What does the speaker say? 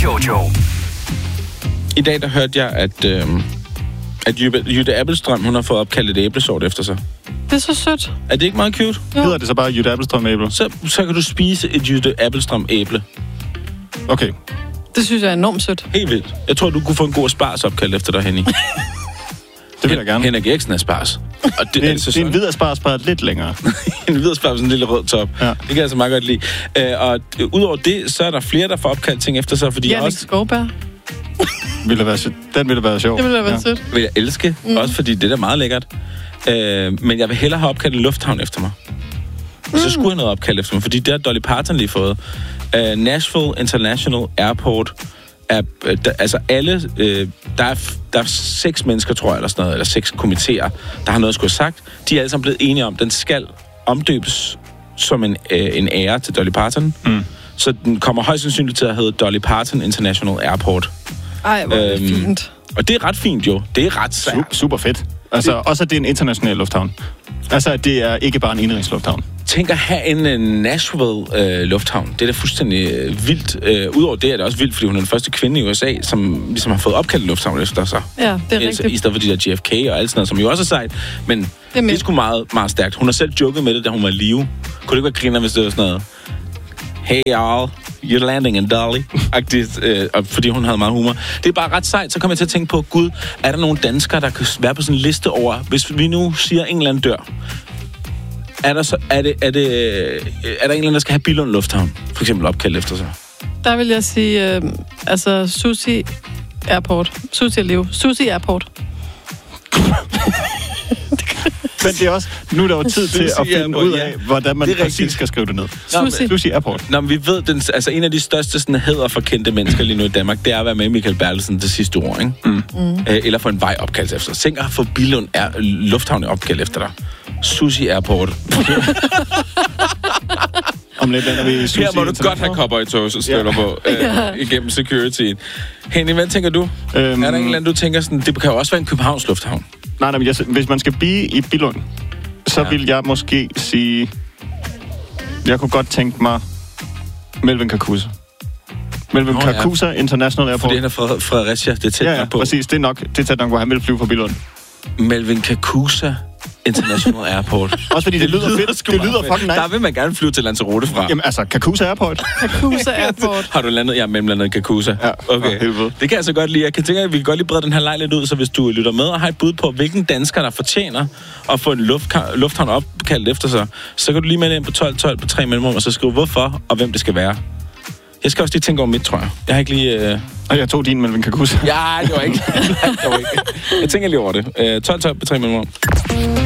Jojo. I dag der hørte jeg, at Jytte Appelstrøm, hun har fået opkaldt et æblesort efter sig. Det er så sødt. Er det ikke meget cute? Jo. Hedder det så bare Jytte Appelstrøm æble? Så kan du spise et Jytte Appelstrøm æble. Okay. Det synes jeg er enormt sødt. Helt vildt. Jeg tror, du kunne få en god spars opkaldt efter dig, Henning. Det vil jeg gerne. Henrik Eriksen er spars. Og det er en hvid asparges, bare lidt længere. En hvid asparges med sådan en lille rød top. Ja. Det kan jeg altså meget godt lide. Og udover det, så er der flere, der får opkaldt ting efter sig, fordi Jannik Skovbær. Den ville have været sjov. Det ville have været sødt. Vil jeg elske, også fordi det er meget lækkert. Men jeg vil hellere have opkaldt en lufthavn efter mig. Så skulle jeg noget opkaldt efter mig, fordi det har Dolly Parton lige fået. Nashville International Airport der er 6 mennesker, tror jeg, eller sådan noget, eller 6 komitéer, der har noget at skulle have sagt. De er alle sammen blevet enige om, at den skal omdøbes som en ære til Dolly Parton. Så den kommer højst sandsynligt til at hedde Dolly Parton International Airport. Ej, hvor er det fint. Og det er ret fint jo. Det er ret svært. Super fedt. Altså, også at det er en international lufthavn. Altså, at det er ikke bare en indrigslufthavn. Tænk at have en Nashville lufthavn. Det er da fuldstændig vildt. Udover det er det også vildt, fordi hun er den første kvinde i USA, som ligesom har fået opkaldt lufthavn efter sig. Ja, det er rigtigt. I stedet for de der JFK og alt sådan noget, som jo også er sejt. Men det er sgu meget, meget stærkt. Hun har selv joket med det, da hun var i live. Kunne det ikke være griner, hvis det var sådan noget? Hey y'all, you're landing in Dolly. Fordi hun havde meget humor. Det er bare ret sejt. Så kommer jeg til at tænke på, gud, er der nogle danskere, der kan være på sådan en liste over, hvis vi nu siger, at England dør, er der en eller anden, der skal have Billund Lufthavn, for eksempel opkaldt efter sig? Der vil jeg sige, Sushi Airport. Sushi Airport. Men det er også, nu er der jo tid til at finde ud af, hvordan man præcis skal skrive det ned. Sushi Airport. Nå, men vi ved, en af de største sådan, hæder for kendte mennesker lige nu i Danmark, det er at være med i Michael Bertelsen det sidste år, ikke? Eller få en vej opkaldt efter. Tænk at få Billund Lufthavn opkaldt efter dig. Sushi Airport. Om lidt lander vi sushi. Her må du godt have cowboy-togs og støtter på igennem security. Henning, hvad tænker du? Er der en eller anden, du tænker sådan, det kan jo også være en Københavns Lufthavn? Nej, men hvis man skal blive i Billund, så vil jeg måske sige... Jeg kunne godt tænke mig Melvin Kakusa. Melvin Kakusa International Airport. Fordi han er fra Fredericia, det er tæt nok på. Præcis. Det er tæt nok, hvor han vil flyve fra Billund. Melvin Kakusa International Airport. Også fordi det lyder fedt. Det lyder fucking nice. Der vil man gerne flyve til Lanzarote fra. Jamen altså, Kakusa Airport. Kakusa Airport. Har du landet? Ja, mellemlandet i Kakusa. Ja, okay. Det kan jeg så godt lide. Jeg kan tænke, at vi kan godt lige brede den her leg lidt ud, så hvis du lytter med og har et bud på, hvilken dansker, der fortjener at få en lufthavn opkaldt efter sig, så kan du lige melde ind på 1212 på 3 mellemrum, og så skrive hvorfor og hvem det skal være. Jeg skal også lige tænke over mit, tror jeg. Jeg har ikke lige... Og jeg tog din Melvin Kakusa. Ja, det var ikke. Jeg tænker lige over det. 1212 på 3 mellemrum.